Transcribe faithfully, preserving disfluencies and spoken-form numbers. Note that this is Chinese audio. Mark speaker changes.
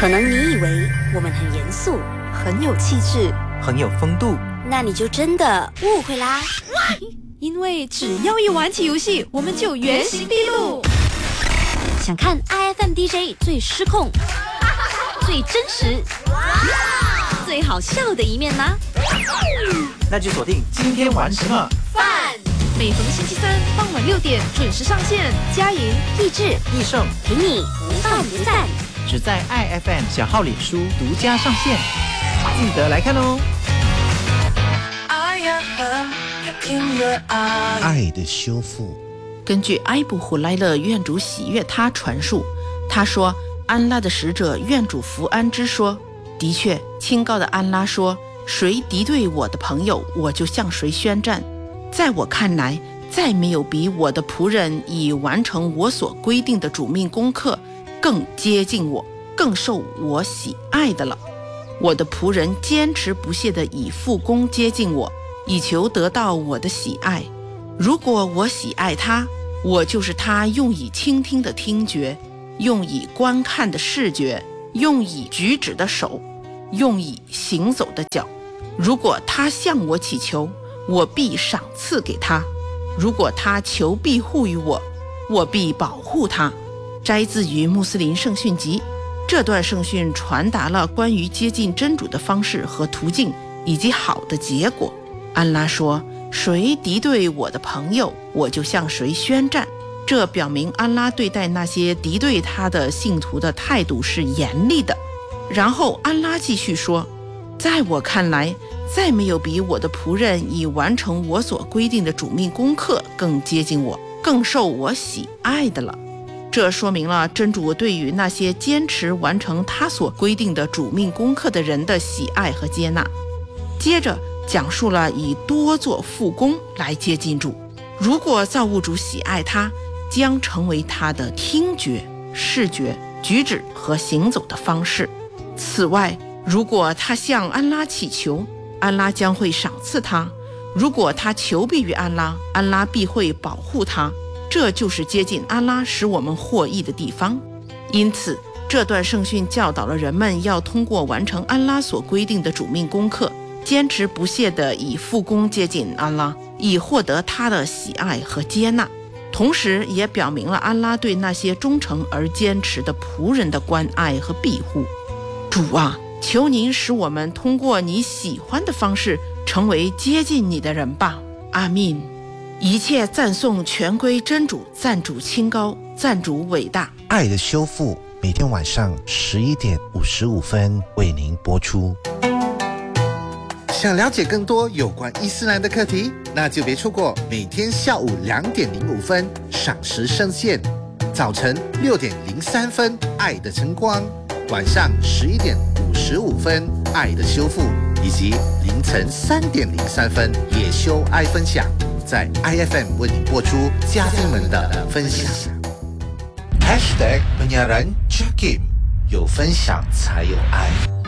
Speaker 1: 可能你以为我们很严肃，
Speaker 2: 很有气质，
Speaker 3: 很有风度，
Speaker 1: 那你就真的误会啦。
Speaker 2: 因为只要一玩起游戏，我们就原形毕露。
Speaker 1: 想看 I F M D J 最失控、最真实、最好笑的一面吗？
Speaker 3: 那就锁定今天玩什么
Speaker 1: 饭。
Speaker 2: 每逢星期三傍晚六点准时上线，佳莹、
Speaker 1: 益智、
Speaker 3: 益盛
Speaker 1: 陪你不饭不散，
Speaker 3: 只在 I F M 小号脸书独家上线，记得来看哦。
Speaker 4: 爱的修复。
Speaker 5: 根据埃布胡莱勒愿主喜悦他传述，他说安拉的使者愿主福安之说，的确清高的安拉说，谁敌对我的朋友，我就向谁宣战。在我看来，再没有比我的仆人已完成我所规定的主命功课更接近我，更受我喜爱的了。我的仆人坚持不懈地以复功接近我，以求得到我的喜爱。如果我喜爱他，我就是他用以倾听的听觉，用以观看的视觉，用以举止的手，用以行走的脚。如果他向我祈求，我必赏赐给他；如果他求庇护于我，我必保护他。摘自于穆斯林圣训集。这段圣训传达了关于接近真主的方式和途径，以及好的结果。安拉说，谁敌对我的朋友，我就向谁宣战。这表明安拉对待那些敌对他的信徒的态度是严厉的。然后安拉继续说，在我看来，再没有比我的仆人已完成我所规定的主命功课更接近我，更受我喜爱的了。这说明了真主对于那些坚持完成他所规定的主命功课的人的喜爱和接纳。接着讲述了以多做复功来接近主。如果造物主喜爱他，将成为他的听觉、视觉、举止和行走的方式。此外，如果他向安拉祈求，安拉将会赏赐他；如果他求庇于安拉，安拉必会保护他。这就是接近安拉使我们获益的地方。因此，这段圣训教导了人们要通过完成安拉所规定的主命功课，坚持不懈地以复功接近安拉，以获得他的喜爱和接纳。同时也表明了安拉对那些忠诚而坚持的仆人的关爱和庇护。主啊，求您使我们通过你喜欢的方式成为接近你的人吧。阿min。一切赞颂全归真主，赞主清高，赞主伟大。
Speaker 4: 爱的修复每天晚上十一点五十五分为您播出。想了解更多有关伊斯兰的课题，那就别错过每天下午两点零五分赏识圣线，早晨六点零三分爱的晨光，晚上十一点五十五分爱的修复，以及凌晨三点零三分也修爱分享，在 I F M 为你播出嘉宾们的分享。Hashtag penyiaran Jakim， 有分享才有爱。